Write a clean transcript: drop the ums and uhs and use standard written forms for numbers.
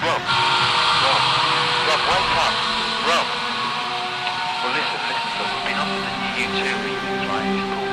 Rob, Rob, Rob, wake up, Rob. Well, listen, look, we've been offered the U2 remix, right? It's called